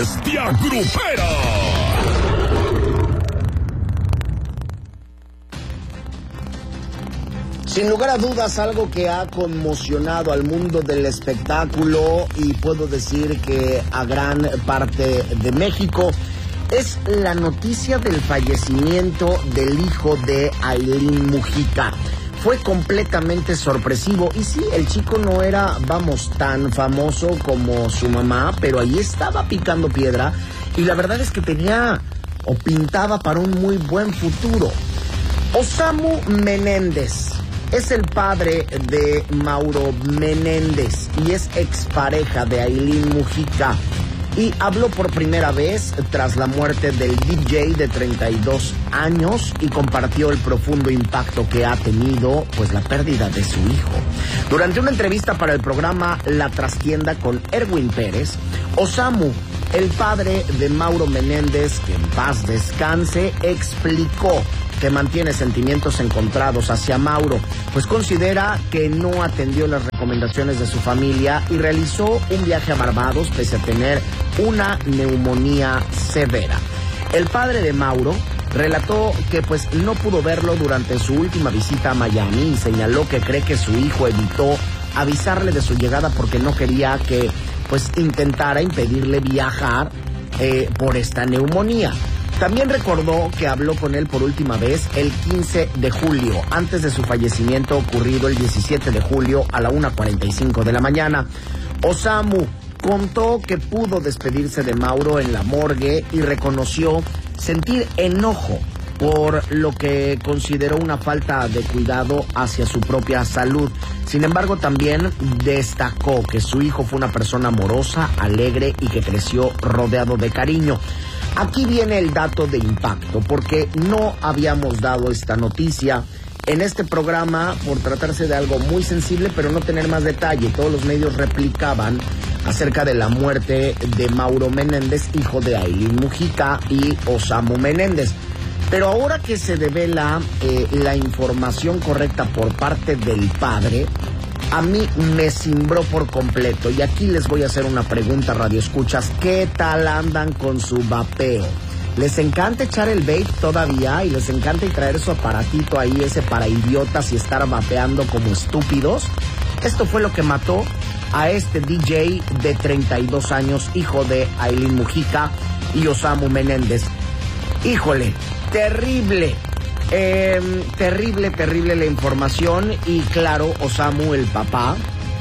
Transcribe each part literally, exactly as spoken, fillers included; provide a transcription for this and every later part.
Bestia Grupera. Sin lugar a dudas, algo que ha conmocionado al mundo del espectáculo y puedo decir que a gran parte de México es la noticia del fallecimiento del hijo de Ailín Mujica. Fue completamente sorpresivo y sí, el chico no era, vamos, tan famoso como su mamá, pero ahí estaba picando piedra y la verdad es que tenía o pintaba para un muy buen futuro. Osamu Menéndez es el padre de Mauro Menéndez y es expareja de Ailín Mujica. Y habló por primera vez tras la muerte del D J de treinta y dos años y compartió el profundo impacto que ha tenido pues la pérdida de su hijo. Durante una entrevista para el programa La Trastienda con Erwin Pérez, Osamu, el padre de Mauro Menéndez, que en paz descanse, explicó que mantiene sentimientos encontrados hacia Mauro, pues considera que no atendió las recomendaciones de su familia y realizó un viaje a Barbados pese a tener una neumonía severa. El padre de Mauro relató que pues no pudo verlo durante su última visita a Miami y señaló que cree que su hijo evitó avisarle de su llegada porque no quería que pues intentara impedirle viajar eh, por esta neumonía. También recordó que habló con él por última vez el quince de julio, antes de su fallecimiento ocurrido el diecisiete de julio a la una cuarenta y cinco de la mañana. Osamu contó que pudo despedirse de Mauro en la morgue y reconoció sentir enojo por lo que consideró una falta de cuidado hacia su propia salud. Sin embargo, también destacó que su hijo fue una persona amorosa, alegre y que creció rodeado de cariño. Aquí viene el dato de impacto, porque no habíamos dado esta noticia en este programa por tratarse de algo muy sensible, pero no tener más detalle. Todos los medios replicaban acerca de la muerte de Mauro Menéndez, hijo de Ailín Mujica y Osamu Menéndez. Pero ahora que se devela eh, la información correcta por parte del padre, a mí me cimbró por completo. Y aquí les voy a hacer una pregunta, radioescuchas. ¿Qué tal andan con su vapeo? ¿Les encanta echar el vape todavía? ¿Y les encanta traer su aparatito ahí, ese para idiotas, y estar vapeando como estúpidos? Esto fue lo que mató a este D J de treinta y dos años, hijo de Ailín Mujica y Osamu Menéndez. Híjole, terrible. Eh, terrible, terrible la información. Y claro, Osamu, el papá,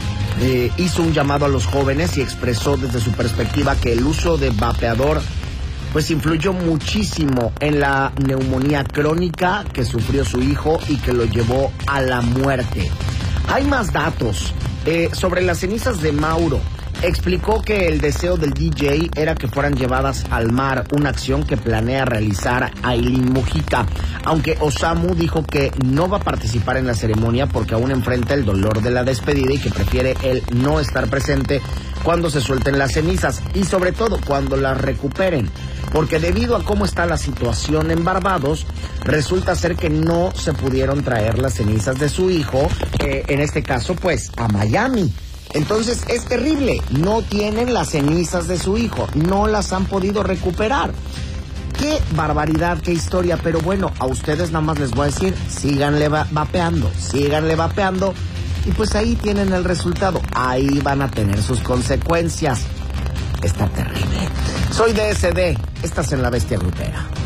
eh, hizo un llamado a los jóvenes y expresó desde su perspectiva que el uso de vapeador pues influyó muchísimo en la neumonía crónica que sufrió su hijo y que lo llevó a la muerte. Hay más datos eh, sobre las cenizas de Mauro. Explicó que el deseo del D J era que fueran llevadas al mar, una acción que planea realizar Ailín Mujica, aunque Osamu dijo que no va a participar en la ceremonia porque aún enfrenta el dolor de la despedida y que prefiere él no estar presente cuando se suelten las cenizas y sobre todo cuando las recuperen, porque debido a cómo está la situación en Barbados, resulta ser que no se pudieron traer las cenizas de su hijo, eh, en este caso pues a Miami. Entonces es terrible, no tienen las cenizas de su hijo, no las han podido recuperar. Qué barbaridad, qué historia, pero bueno, a ustedes nada más les voy a decir, síganle va- vapeando, síganle vapeando, y pues ahí tienen el resultado, ahí van a tener sus consecuencias. Está terrible. Soy D S D, estás en La Bestia Grupera.